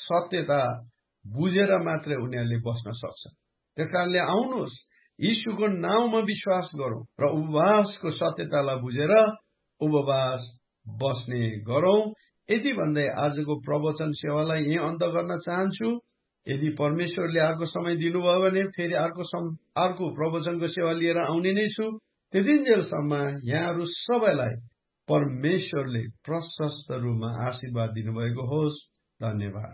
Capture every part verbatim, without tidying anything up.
सत्यता बुझेर मात्रै उनीहरूले बस्न सक्छ। त्यसकारणले आउनुहोस् यीशुको नाउँमा विश्वास गरौँ र उपवासको सत्यतालाई बुझेर उपवास बस्ने गरौँ। यति भन्दै आजको प्रवचन सेवालाई यही अन्त गर्न चाहन्छु। यदि परमेश्वरले अर्को समय दिनुभयो भने फेरि अर्को अर्को प्रवचनको सेवा लिएर आउने नै छु। त्यतिन्जेलसम्म यहाँहरू सबैलाई परमेश्वरले प्रशस्त रूपमा आशीर्वाद दिनुभएको होस्। धन्यवाद।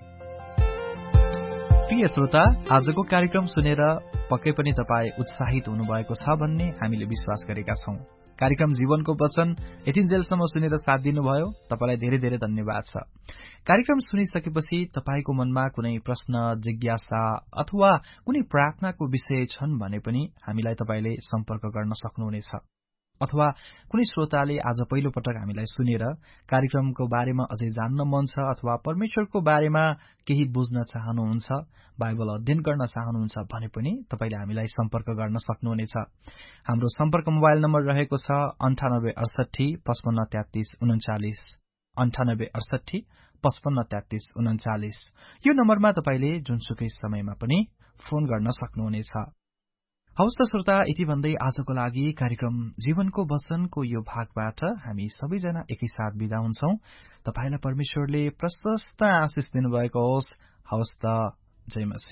प्रिय श्रोता, आजको कार्यक्रम सुनेर पक्कै पनि तपाईँ उत्साहित हुनुभएको छ भन्ने हामीले विश्वास गरेका छौं। कार्यक्रम जीवनको वचन यतिन्जेलसम्म सुनेर साथ दिनुभयो, तपाईलाई धेरै धेरै धन्यवाद छ। कार्यक्रम सुनिसकेपछि तपाईको मनमा कुनै प्रश्न, जिज्ञासा अथवा कुनै प्रार्थनाको विषय छन् भने पनि हामीलाई तपाईले सम्पर्क गर्न सक्नुहुनेछ। अथवा कुनै श्रोताले आज पहिलो पटक हामीलाई सुनेर कार्यक्रमको बारेमा अझै जान्न मन छ अथवा परमेश्वरको बारेमा केही बुझ्न चाहनुहुन्छ, बाइबल अध्ययन गर्न चाहनुहुन्छ भने पनि तपाईले हामीलाई सम्पर्क गर्न सक्नुहुनेछ। हाम्रो सम्पर्क मोबाइल नम्बर रहेको छ अन्ठानब्बे अडसठी पचपन्न तेत्तीस उन्चालिस अन्ठानब्बे अडसठी पचपन्न तेत्तीस उन्चालिस। यो नम्बरमा तपाईले जुनसुकै समयमा पनि फोन गर्न सक्नुहुनेछ। हवस् त श्रोता, यति भन्दै आजको लागि कार्यक्रम जीवनको वचनको यो भागबाट हामी सबैजना एकैसाथ बिदा हुन्छौं। तपाईलाई परमेश्वरले प्रशस्त आशिष दिनुभएको होस्। हवस् त, जय मसीह।